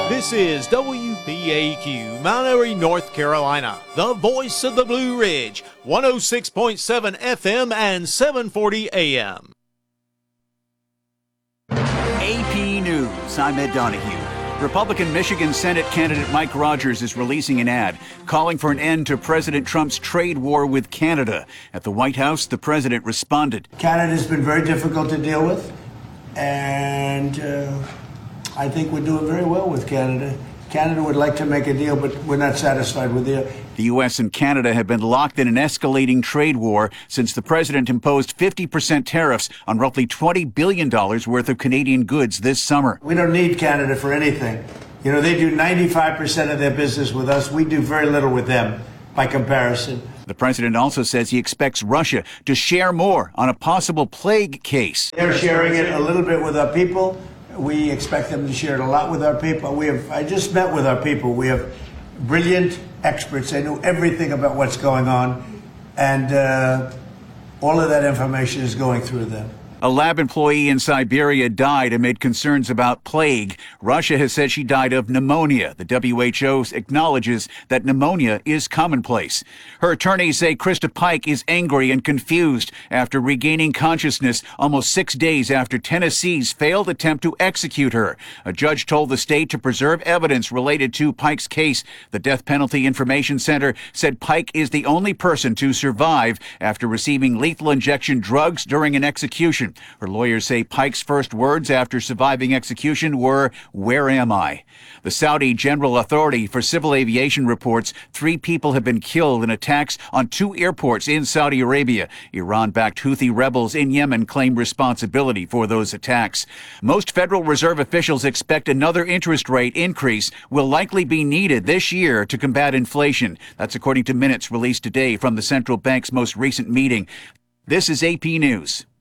This is WBAQ, Mount Airy, North Carolina, the voice of the Blue Ridge, 106.7 FM and 740 AM. AP News, I'm Ed Donahue. Republican Michigan Senate candidate Mike Rogers is releasing an ad calling for an end to President Trump's trade war with Canada. At the White House, the president responded. Canada's been very difficult to deal with, and I think we're doing very well with Canada. Canada would like to make a deal, but we're not satisfied with it. The U.S. and Canada have been locked in an escalating trade war since the president imposed 50% tariffs on roughly $20 billion worth of Canadian goods this summer. We don't need Canada for anything. You know, they do 95% of their business with us. We do very little with them by comparison. The president also says he expects Russia to share more on a possible plague case. They're sharing it a little bit with our people. We expect them to share it a lot with our people. I just met with our people. We have brilliant experts. They know everything about what's going on, and all of that information is going through them. A lab employee in Siberia died amid concerns about plague. Russia has said she died of pneumonia. The WHO acknowledges that pneumonia is commonplace. Her attorneys say Krista Pike is angry and confused after regaining consciousness almost 6 days after Tennessee's failed attempt to execute her. A judge told the state to preserve evidence related to Pike's case. The Death Penalty Information Center said Pike is the only person to survive after receiving lethal injection drugs during an execution. Her lawyers say Pike's first words after surviving execution were, "Where am I?" The Saudi General Authority for Civil Aviation reports 3 people have been killed in attacks on 2 airports in Saudi Arabia. Iran-backed Houthi rebels in Yemen claim responsibility for those attacks. Most Federal Reserve officials expect another interest rate increase will likely be needed this year to combat inflation. That's according to minutes released today from the central bank's most recent meeting. This is AP News.